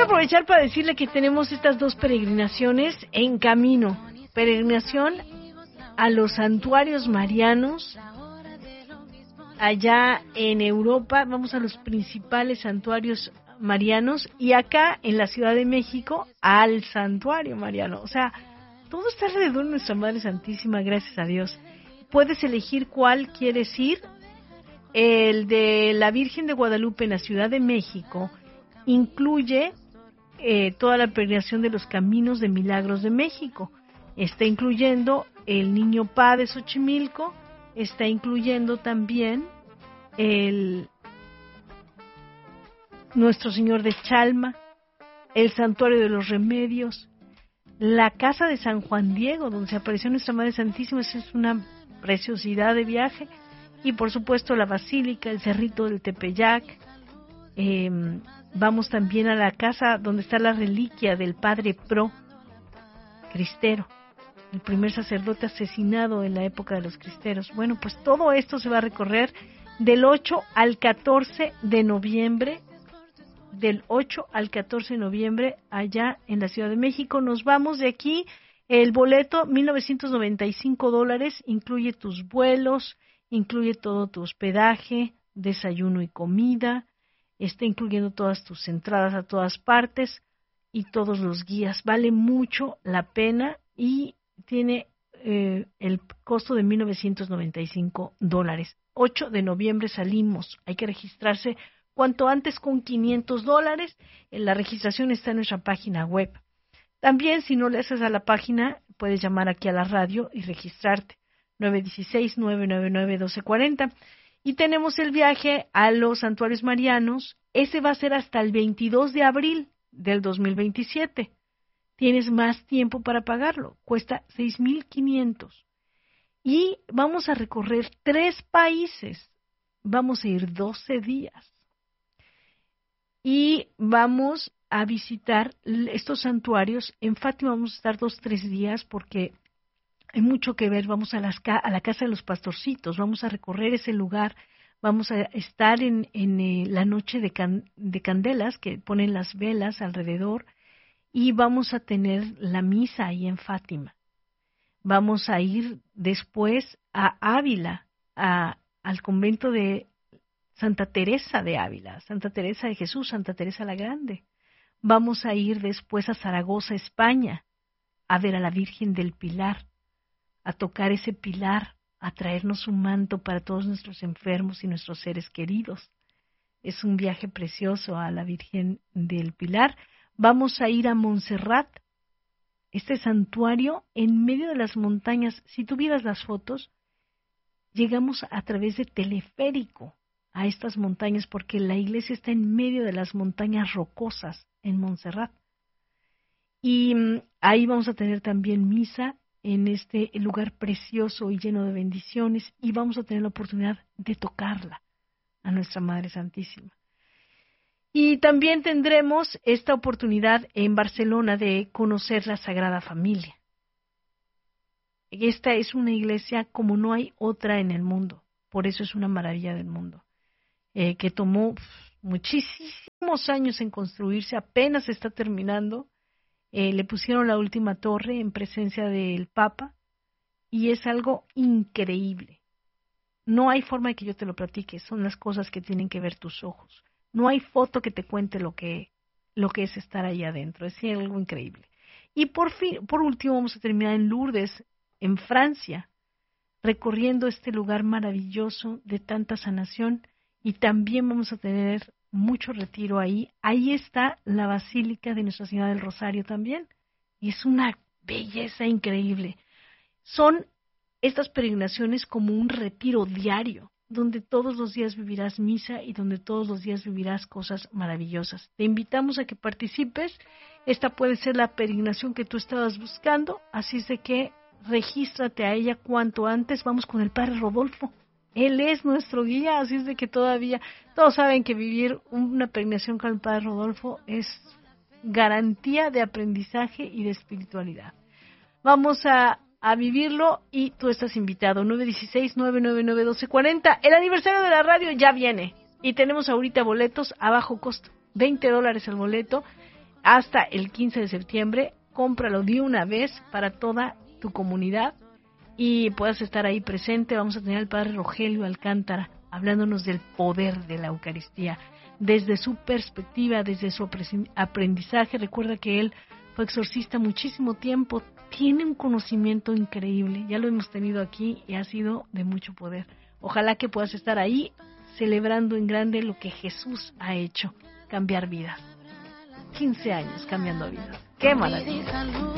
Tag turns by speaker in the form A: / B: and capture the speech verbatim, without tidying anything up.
A: aprovechar para decirle que tenemos estas dos peregrinaciones en camino. Peregrinación a los santuarios marianos allá en Europa. Vamos a los principales santuarios marianos y acá en la Ciudad de México al santuario mariano. O sea, todo está alrededor de nuestra Madre Santísima, gracias a Dios. Puedes elegir cuál quieres ir. El de la Virgen de Guadalupe en la Ciudad de México incluye eh, toda la peregrinación de los Caminos de Milagros de México. Está incluyendo el Niño Pa de Xochimilco, está incluyendo también el Nuestro Señor de Chalma, el Santuario de los Remedios, la Casa de San Juan Diego, donde se apareció Nuestra Madre Santísima. Esa es una preciosidad de viaje. Y por supuesto la Basílica, el Cerrito del Tepeyac. Eh, vamos también a la casa donde está la reliquia del Padre Pro Cristero, el primer sacerdote asesinado en la época de los cristeros. Bueno, pues todo esto se va a recorrer del ocho al catorce de noviembre, del ocho al catorce de noviembre allá en la Ciudad de México. Nos vamos de aquí, el boleto mil novecientos noventa y cinco dólares, incluye tus vuelos, incluye todo tu hospedaje, desayuno y comida, está incluyendo todas tus entradas a todas partes y todos los guías. Vale mucho la pena y tiene eh, el costo de mil novecientos noventa y cinco dólares. ocho de noviembre salimos, hay que registrarse cuanto antes con quinientos dólares. La registración está en nuestra página web. También, si no le haces a la página, puedes llamar aquí a la radio y registrarte. nueve uno seis, nueve nueve nueve, uno dos cuatro cero. Y tenemos el viaje a los santuarios marianos. Ese va a ser hasta el veintidós de abril del dos mil veintisiete. Tienes más tiempo para pagarlo. Cuesta seis mil quinientos. Y vamos a recorrer tres países. Vamos a ir doce días. Y vamos a visitar estos santuarios. En Fátima vamos a estar dos, tres días porque hay mucho que ver. Vamos a, las, a la Casa de los Pastorcitos, vamos a recorrer ese lugar, vamos a estar en, en eh, la noche de, can, de candelas que ponen las velas alrededor y vamos a tener la misa ahí en Fátima. Vamos a ir después a Ávila, a, al convento de Santa Teresa de Ávila, Santa Teresa de Jesús, Santa Teresa la Grande. Vamos a ir después a Zaragoza, España, a ver a la Virgen del Pilar, a tocar ese pilar, a traernos un manto para todos nuestros enfermos y nuestros seres queridos. Es un viaje precioso a la Virgen del Pilar. Vamos a ir a Montserrat, este santuario en medio de las montañas. Si tú vieras las fotos, llegamos a través de teleférico a estas montañas porque la iglesia está en medio de las montañas rocosas en Montserrat. Y um, ahí vamos a tener también misa en este lugar precioso y lleno de bendiciones, y vamos a tener la oportunidad de tocarla a nuestra Madre Santísima. Y también tendremos esta oportunidad en Barcelona de conocer la Sagrada Familia. Esta es una iglesia como no hay otra en el mundo, por eso es una maravilla del mundo, eh, que tomó pff, muchísimos años en construirse, apenas está terminando. Eh, le pusieron la última torre en presencia del Papa y es algo increíble. No hay forma de que yo te lo platique, son las cosas que tienen que ver tus ojos. No hay foto que te cuente lo que, lo que es estar ahí adentro, es algo increíble. Y por fin, por último vamos a terminar en Lourdes, en Francia, recorriendo este lugar maravilloso de tanta sanación, y también vamos a tener mucho retiro ahí. Ahí está la Basílica de Nuestra Señora del Rosario también, y es una belleza increíble. Son estas peregrinaciones como un retiro diario, donde todos los días vivirás misa y donde todos los días vivirás cosas maravillosas. Te invitamos a que participes. Esta puede ser la peregrinación que tú estabas buscando, así es de que regístrate a ella cuanto antes. Vamos con el Padre Rodolfo. Él es nuestro guía, así es de que todavía todos saben que vivir una peregrinación con el Padre Rodolfo es garantía de aprendizaje y de espiritualidad. Vamos a, a vivirlo y tú estás invitado. nueve uno seis, nueve nueve nueve, uno dos cuatro cero. El aniversario de la radio ya viene y tenemos ahorita boletos a bajo costo. veinte dólares el boleto. hasta el quince de septiembre. Cómpralo de una vez para toda tu comunidad y puedas estar ahí presente. Vamos a tener al Padre Rogelio Alcántara hablándonos del poder de la Eucaristía, desde su perspectiva, desde su aprendizaje. Recuerda que él fue exorcista muchísimo tiempo, tiene un conocimiento increíble, ya lo hemos tenido aquí y ha sido de mucho poder. Ojalá que puedas estar ahí celebrando en grande lo que Jesús ha hecho, cambiar vidas. quince años cambiando vidas. ¡Qué maravilla!